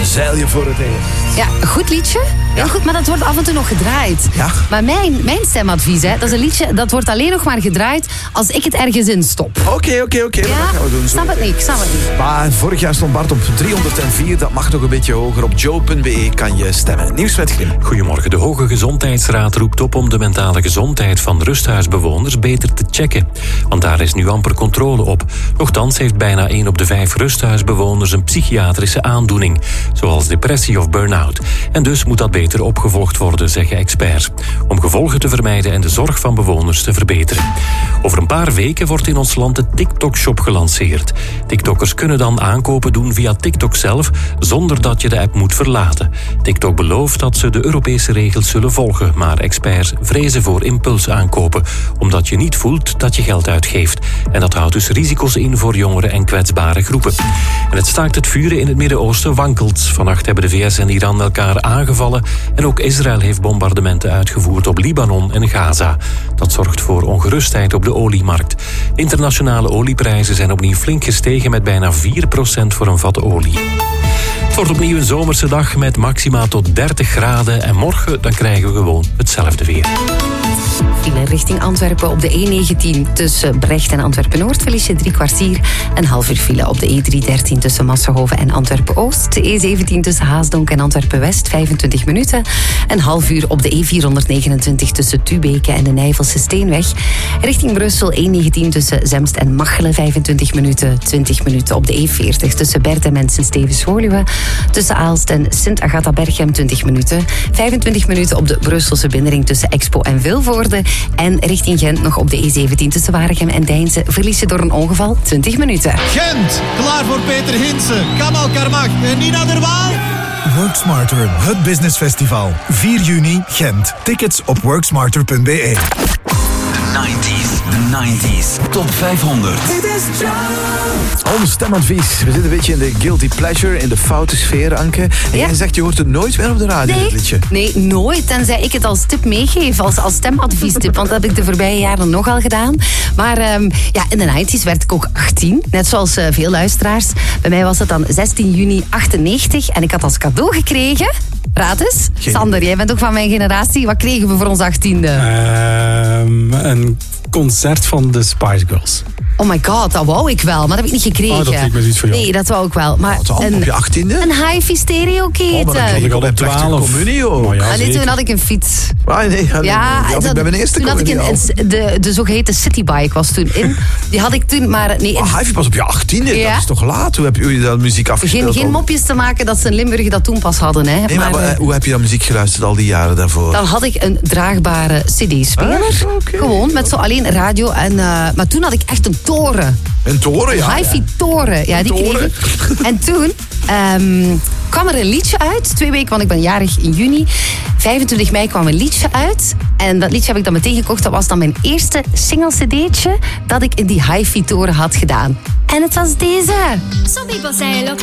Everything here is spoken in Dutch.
zeil je voor het eerst. Ja, een goed liedje. Heel goed, maar dat wordt af en toe nog gedraaid. Ja. Maar mijn stemadvies, dat is een liedje, dat wordt alleen nog maar gedraaid als ik het ergens in stop. Oké. Ja, Dat gaan we doen. snap het niet. Maar vorig jaar stond Bart op 304. Dat mag nog een beetje hoger. Op joe.be kan je stemmen. Nieuws met Grim. Goedemorgen. De Hoge Gezondheidsraad roept op om de mentale gezondheid van rusthuisbewoners beter te checken. Want daar is nu amper controle op. Nochtans heeft bijna 1 op de 5 rusthuisbewoners een psychiatrische aandoening, zoals depressie of burn-out. En dus moet dat beter opgevolgd worden, zeggen experts, om gevolgen te vermijden en de zorg van bewoners te verbeteren. Over een paar weken wordt in ons land de TikTok-shop gelanceerd. TikTokkers kunnen dan aankopen doen via TikTok zelf, zonder dat je de app moet verlaten. TikTok belooft dat ze de Europese regels zullen volgen, maar experts vrezen voor impulsaankopen, omdat je niet voelt dat je geld uitgeeft. En dat houdt dus risico's in voor jongeren en kwetsbare groepen. En het staakt het vuren in het Midden-Oosten wankelt. Vannacht hebben de VS en Iran elkaar aangevallen en ook Israël heeft bombardementen uitgevoerd op Libanon en Gaza. Dat zorgt voor ongerustheid op de oliemarkt. De internationale olieprijzen zijn opnieuw flink gestegen met bijna 4% voor een vat olie. Het wordt opnieuw een zomerse dag met maxima tot 30 graden en morgen dan krijgen we gewoon hetzelfde weer. File richting Antwerpen op de E19 tussen Brecht en Antwerpen-Noord. Verlies je 3 kwartier. Een half uur file op de E313 tussen Massenhoven en Antwerpen-Oost. De E17 tussen Haasdonk en Antwerpen-West, 25 minuten. Een half uur op de E429 tussen Tubeke en de Nijvelse Steenweg. Richting Brussel E19 tussen Zemst en Machelen, 25 minuten. 20 minuten op de E40 tussen Bertem en Sint-Stevens-Woluwe. Tussen Aalst en Sint-Agatha-Berchem, 20 minuten. 25 minuten op de Brusselse binnenring tussen Expo en Vilvoorde. En richting Gent nog op de E17 tussen Waregem en Deinze. Verlies je door een ongeval 20 minuten. Gent, klaar voor Peter Hinsen, Kamal Karmach en Nina der Waal. Work Smarter, het business festival. 4 juni, Gent. Tickets op worksmarter.be. De 90s Top 500. Ons stemadvies. We zitten een beetje in de guilty pleasure, in de foute sfeer, Anke. En jij zegt, je hoort het nooit meer op de radio, dit liedje. Nee, nooit. Tenzij ik het als tip meegeef, als stemadviestip. Want dat heb ik de voorbije jaren nogal gedaan. Maar in de 90s werd ik ook 18. Net zoals veel luisteraars. Bij mij was het dan 16 juni 98. En ik had als cadeau gekregen... Raad eens. Sander, jij bent ook van mijn generatie. Wat kregen we voor ons 18e? Een concert van de Spice Girls. Oh my god, dat wou ik wel, maar dat heb ik niet gekregen. Oh, dat vind ik maar zoiets voor jou. Nee, dat wou ik wel. Maar op je 18e? Een hi-fi stereo keten. Maar dan kreeg ik al bij 12. Communie, joh. Toen had ik een fiets. Bij mijn eerste toen had ik de zogeheten citybike was toen in. Die had ik toen, maar... Nee, hi-fi pas op je 18e, dat is toch laat? Hoe heb je dat muziek afgespeeld? Geen mopjes te maken dat ze in Limburg dat toen pas hadden. Hè. Nee, maar hoe heb je dan muziek geluisterd al die jaren daarvoor? Dan had ik een draagbare cd-speler. Gewoon, met zo alleen radio. Maar toen had ik echt een toren. Een toren, ja. Hi-fi toren. Ja, die kreeg ik. En toen kwam er een liedje uit. 2 weken, want ik ben jarig in juni. 25 mei kwam een liedje uit. En dat liedje heb ik dan meteen gekocht. Dat was dan mijn eerste single-cd'tje dat ik in die hi-fi toren had gedaan. En het was deze. Some people say, look